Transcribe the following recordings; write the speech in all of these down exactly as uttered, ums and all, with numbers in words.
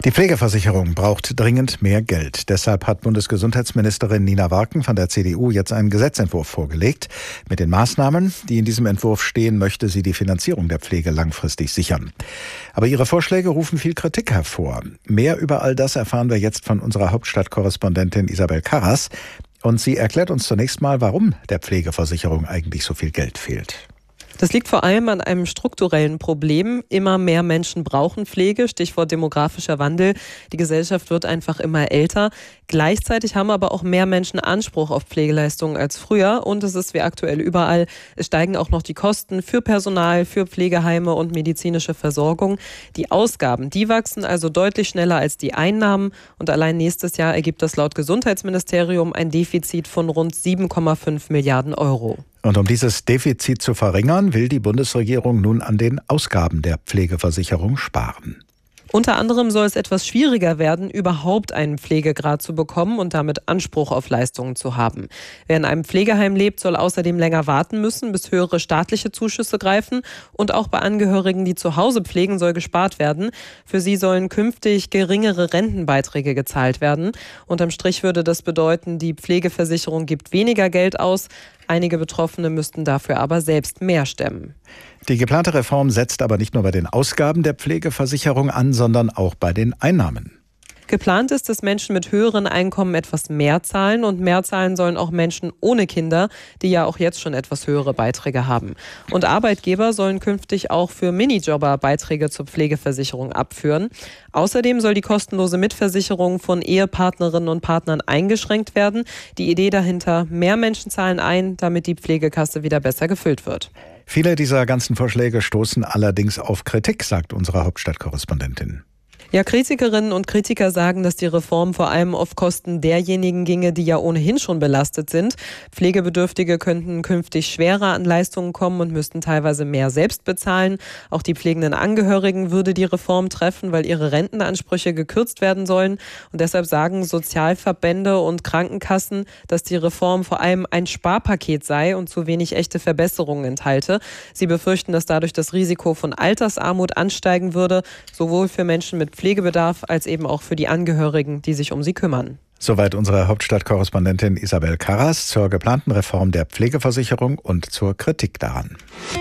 Die Pflegeversicherung braucht dringend mehr Geld. Deshalb hat Bundesgesundheitsministerin Nina Warken von der C D U jetzt einen Gesetzentwurf vorgelegt. Mit den Maßnahmen, die in diesem Entwurf stehen, möchte sie die Finanzierung der Pflege langfristig sichern. Aber ihre Vorschläge rufen viel Kritik hervor. Mehr über all das erfahren wir jetzt von unserer Hauptstadtkorrespondentin Isabel Karras. Und sie erklärt uns zunächst mal, warum der Pflegeversicherung eigentlich so viel Geld fehlt. Das liegt vor allem an einem strukturellen Problem. Immer mehr Menschen brauchen Pflege, Stichwort demografischer Wandel. Die Gesellschaft wird einfach immer älter. Gleichzeitig haben aber auch mehr Menschen Anspruch auf Pflegeleistungen als früher. Und es ist wie aktuell überall, es steigen auch noch die Kosten für Personal, für Pflegeheime und medizinische Versorgung. Die Ausgaben, die wachsen also deutlich schneller als die Einnahmen. Und allein nächstes Jahr ergibt das laut Gesundheitsministerium ein Defizit von rund sieben Komma fünf Milliarden Euro. Und um dieses Defizit zu verringern, will die Bundesregierung nun an den Ausgaben der Pflegeversicherung sparen. Unter anderem soll es etwas schwieriger werden, überhaupt einen Pflegegrad zu bekommen und damit Anspruch auf Leistungen zu haben. Wer in einem Pflegeheim lebt, soll außerdem länger warten müssen, bis höhere staatliche Zuschüsse greifen. Und auch bei Angehörigen, die zu Hause pflegen, soll gespart werden. Für sie sollen künftig geringere Rentenbeiträge gezahlt werden. Unterm Strich würde das bedeuten, die Pflegeversicherung gibt weniger Geld aus. Einige Betroffene müssten dafür aber selbst mehr stemmen. Die geplante Reform setzt aber nicht nur bei den Ausgaben der Pflegeversicherung an, sondern auch bei den Einnahmen. Geplant ist, dass Menschen mit höheren Einkommen etwas mehr zahlen und mehr zahlen sollen auch Menschen ohne Kinder, die ja auch jetzt schon etwas höhere Beiträge haben. Und Arbeitgeber sollen künftig auch für Minijobber Beiträge zur Pflegeversicherung abführen. Außerdem soll die kostenlose Mitversicherung von Ehepartnerinnen und Partnern eingeschränkt werden. Die Idee dahinter: mehr Menschen zahlen ein, damit die Pflegekasse wieder besser gefüllt wird. Viele dieser ganzen Vorschläge stoßen allerdings auf Kritik, sagt unsere Hauptstadtkorrespondentin. Ja, Kritikerinnen und Kritiker sagen, dass die Reform vor allem auf Kosten derjenigen ginge, die ja ohnehin schon belastet sind. Pflegebedürftige könnten künftig schwerer an Leistungen kommen und müssten teilweise mehr selbst bezahlen. Auch die pflegenden Angehörigen würde die Reform treffen, weil ihre Rentenansprüche gekürzt werden sollen. Und deshalb sagen Sozialverbände und Krankenkassen, dass die Reform vor allem ein Sparpaket sei und zu wenig echte Verbesserungen enthalte. Sie befürchten, dass dadurch das Risiko von Altersarmut ansteigen würde, sowohl für Menschen mit Pflegebedarf als eben auch für die Angehörigen, die sich um sie kümmern. Soweit unsere Hauptstadtkorrespondentin Isabel Karras zur geplanten Reform der Pflegeversicherung und zur Kritik daran.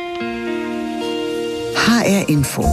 H R Info.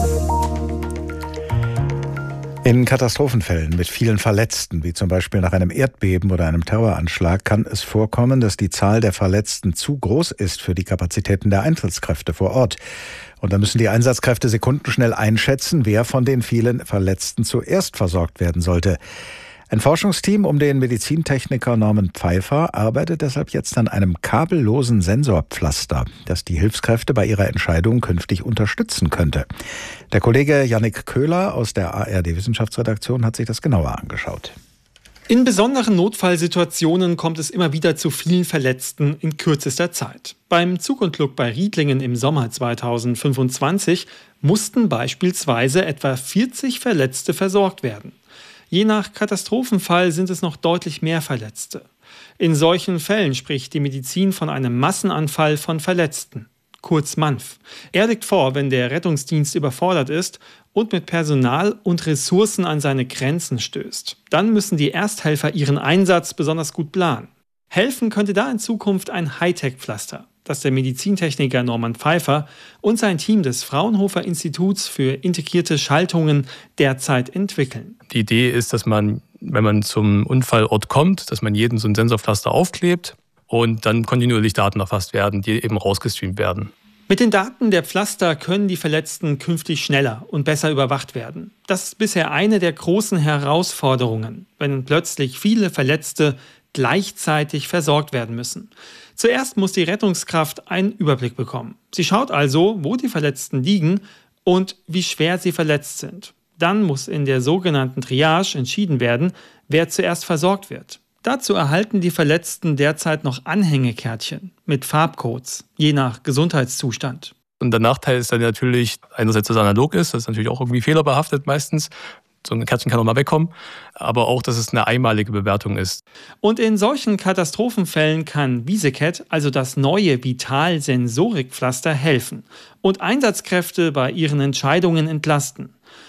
In Katastrophenfällen mit vielen Verletzten, wie zum Beispiel nach einem Erdbeben oder einem Terroranschlag, kann es vorkommen, dass die Zahl der Verletzten zu groß ist für die Kapazitäten der Einsatzkräfte vor Ort. Und dann müssen die Einsatzkräfte sekundenschnell einschätzen, wer von den vielen Verletzten zuerst versorgt werden sollte. Ein Forschungsteam um den Medizintechniker Norman Pfeiffer arbeitet deshalb jetzt an einem kabellosen Sensorpflaster, das die Hilfskräfte bei ihrer Entscheidung künftig unterstützen könnte. Der Kollege Yannick Köhler aus der A R D-Wissenschaftsredaktion hat sich das genauer angeschaut. In besonderen Notfallsituationen kommt es immer wieder zu vielen Verletzten in kürzester Zeit. Beim Zugunglück bei Riedlingen im Sommer zweitausendfünfundzwanzig mussten beispielsweise etwa vierzig Verletzte versorgt werden. Je nach Katastrophenfall sind es noch deutlich mehr Verletzte. In solchen Fällen spricht die Medizin von einem Massenanfall von Verletzten, kurz M A N F. Er liegt vor, wenn der Rettungsdienst überfordert ist und mit Personal und Ressourcen an seine Grenzen stößt. Dann müssen die Ersthelfer ihren Einsatz besonders gut planen. Helfen könnte da in Zukunft ein Hightech-Pflaster, das der Medizintechniker Norman Pfeiffer und sein Team des Fraunhofer Instituts für integrierte Schaltungen derzeit entwickeln. Die Idee ist, dass man, wenn man zum Unfallort kommt, dass man jeden so ein Sensorpflaster aufklebt und dann kontinuierlich Daten erfasst werden, die eben rausgestreamt werden. Mit den Daten der Pflaster können die Verletzten künftig schneller und besser überwacht werden. Das ist bisher eine der großen Herausforderungen, wenn plötzlich viele Verletzte gleichzeitig versorgt werden müssen. Zuerst muss die Rettungskraft einen Überblick bekommen. Sie schaut also, wo die Verletzten liegen und wie schwer sie verletzt sind. Dann muss in der sogenannten Triage entschieden werden, wer zuerst versorgt wird. Dazu erhalten die Verletzten derzeit noch Anhängekärtchen mit Farbcodes, je nach Gesundheitszustand. Und der Nachteil ist dann natürlich einerseits, dass es analog ist, das ist natürlich auch irgendwie fehlerbehaftet meistens. So ein Kärtchen kann auch mal wegkommen, aber auch, dass es eine einmalige Bewertung ist. Und in solchen Katastrophenfällen kann VisiCat, also das neue Vital-Sensorik-Pflaster, helfen und Einsatzkräfte bei ihren Entscheidungen entlasten.